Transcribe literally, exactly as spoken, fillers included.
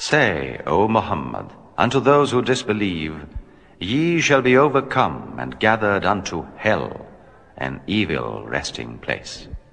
Say, O Muhammad, unto those who disbelieve, ye shall be overcome and gathered unto hell, an evil resting place.